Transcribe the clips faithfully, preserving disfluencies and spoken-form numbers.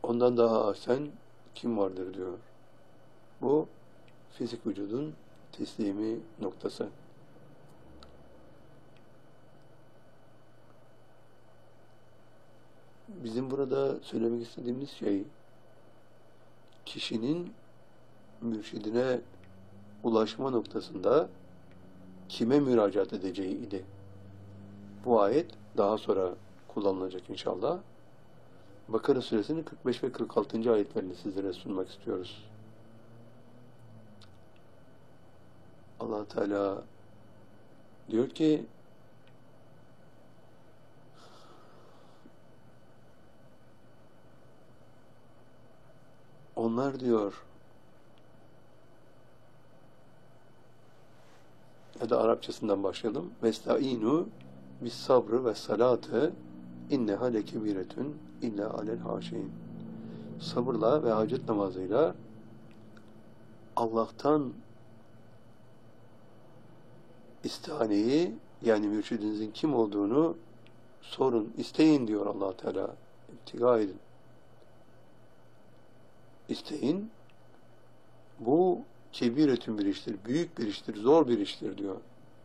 ondan daha ahsen kim vardır diyor. Bu fizik vücudun teslimi noktası. Bizim burada söylemek istediğimiz şey, kişinin mürşidine ulaşma noktasında kime müracaat edeceği idi. Bu ayet daha sonra kullanılacak inşallah. Bakara suresinin kırk beş ve kırk altıncı ayetlerini sizlere sunmak istiyoruz. Allah Teala diyor ki, onlar diyor, ya da Arapçasından başlayalım. Vestaînû bis sabrı ve salâtı inneha lekebiretun illa alel haşin. Sabırla ve hacet namazıyla Allah'tan istihaneyi, yani mürşidinizin kim olduğunu sorun, isteyin diyor Allah Teala. İptiga edin. İsteyin. Bu kebiretün bir iştir, büyük bir iştir, zor bir iştir diyor.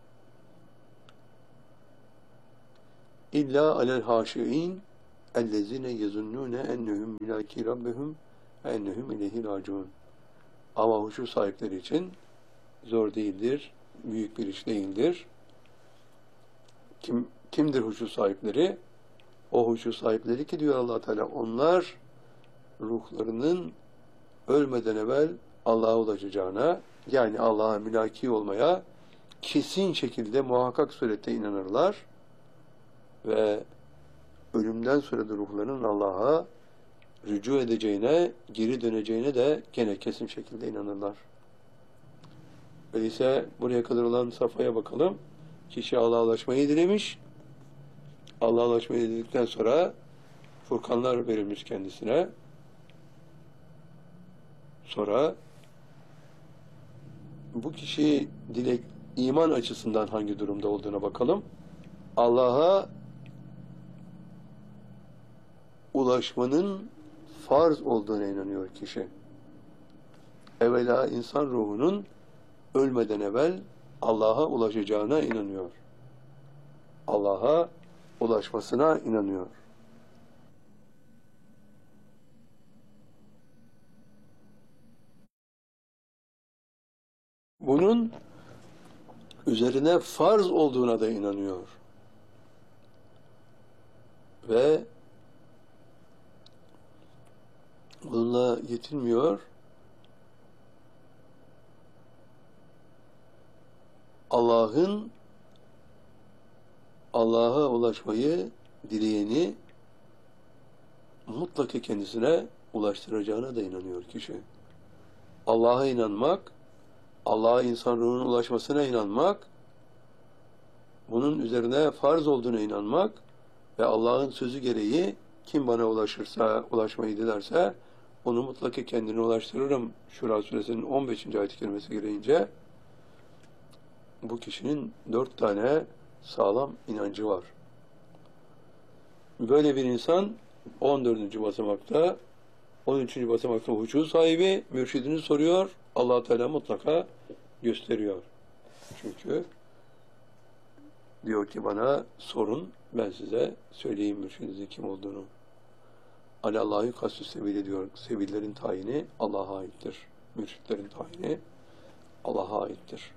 İlla alel haşiin ellezine yezunnune ennehum milaki rabbihum ve ennehum ileyhi raciun. Ama huşu sahipleri için zor değildir, büyük bir iş değildir. Kim, kimdir huşu sahipleri? O huşu sahipleri ki diyor Allah Teala, onlar ruhlarının ölmeden evvel Allah'a ulaşacağına, yani Allah'a mülaki olmaya kesin şekilde muhakkak surette inanırlar ve ölümden sonra da ruhlarının Allah'a rücu edeceğine, geri döneceğine de gene kesin şekilde inanırlar. Öyleyse buraya kadar olan safhaya bakalım. Kişi Allah'a ulaşmayı dilemiş. Allah'a ulaşmayı diledikten sonra Furkanlar verilmiş kendisine. Sonra bu kişi dilek iman açısından hangi durumda olduğuna bakalım. Allah'a ulaşmanın farz olduğuna inanıyor kişi. Evvela insan ruhunun ölmeden evvel Allah'a ulaşacağına inanıyor. Allah'a ulaşmasına inanıyor. Bunun üzerine farz olduğuna da inanıyor. Ve bununla yetinmiyor. Allah'ın Allah'a ulaşmayı dileyeni mutlaka kendisine ulaştıracağına da inanıyor kişi. Allah'a inanmak, Allah'a insan ruhunun ulaşmasına inanmak, bunun üzerine farz olduğuna inanmak ve Allah'ın sözü gereği kim bana ulaşırsa, ulaşmayı dilerse onu mutlaka kendine ulaştırırım. Şura suresinin on beşinci ayet-i kerimesi gereğince bu kişinin dört tane sağlam inancı var. Böyle bir insan on dördüncü basamakta, on üçüncü basamakta huşu sahibi, mürşidini soruyor. Allah Teala mutlaka gösteriyor. Çünkü diyor ki bana sorun, ben size söyleyeyim mürşidinizin kim olduğunu. Alallahü kasü sebili diyor. Sebillerin tayini Allah'a aittir. Mürşitlerin tayini Allah'a aittir.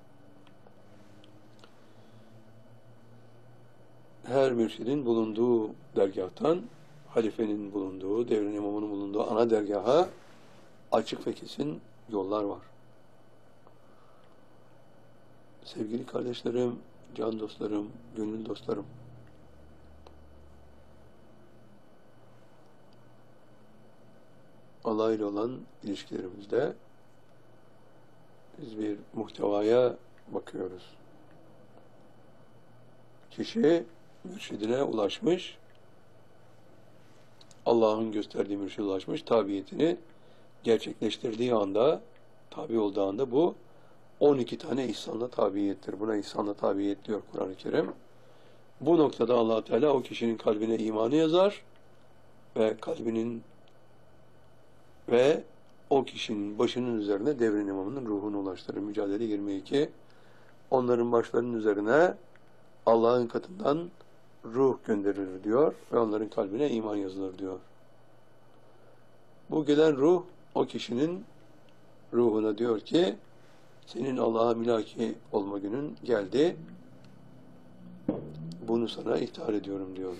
Her mürşidin bulunduğu dergâhtan, halifenin bulunduğu, devrin imamının bulunduğu ana dergaha açık ve kesin yollar var. Sevgili kardeşlerim, can dostlarım, gönül dostlarım, Allah ile olan ilişkilerimizde biz bir muhtevaya bakıyoruz. Kişi mürşidine ulaşmış, Allah'ın gösterdiği mürşide ulaşmış, tabiyetini gerçekleştirdiği anda, tabi olduğu anda bu on iki tane ihsanla tabiyettir. Buna ihsanla tabiyet diyor Kur'an-ı Kerim. Bu noktada Allah Teala o kişinin kalbine imanı yazar ve kalbinin ve o kişinin başının üzerine devrin imamının ruhunu ulaştırır. Mücadele yirmi iki. Onların başlarının üzerine Allah'ın katından ruh gönderilir diyor ve onların kalbine iman yazılır diyor. Bu gelen ruh o kişinin ruhuna diyor ki senin Allah'a mülaki olma günün geldi. Bunu sana ihtar ediyorum diyor.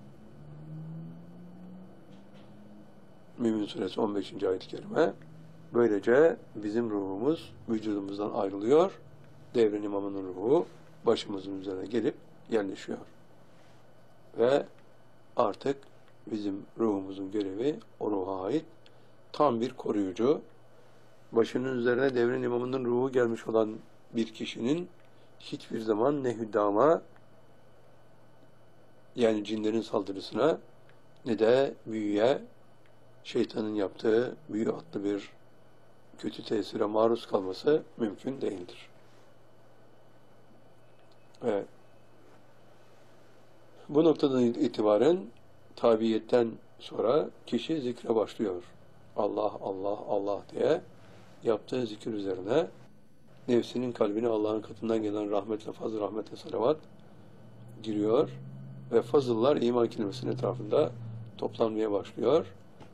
Mümin Suresi on beşinci ayet-i kerime. Böylece bizim ruhumuz vücudumuzdan ayrılıyor. Devrin imamının ruhu başımızın üzerine gelip yerleşiyor. Ve artık bizim ruhumuzun görevi o ruha ait tam bir koruyucu. Başının üzerine devrin imamının ruhu gelmiş olan bir kişinin hiçbir zaman ne hüddama yani cinlerin saldırısına ne de büyüye şeytanın yaptığı büyü adlı bir kötü tesire maruz kalması mümkün değildir. Evet. Bu noktadan itibaren tabiyetten sonra kişi zikre başlıyor. Allah, Allah, Allah diye yaptığı zikir üzerine nefsinin kalbine Allah'ın katından gelen rahmetle, fazl rahmetle salavat giriyor ve fazıllar iman kelimesinin etrafında toplanmaya başlıyor.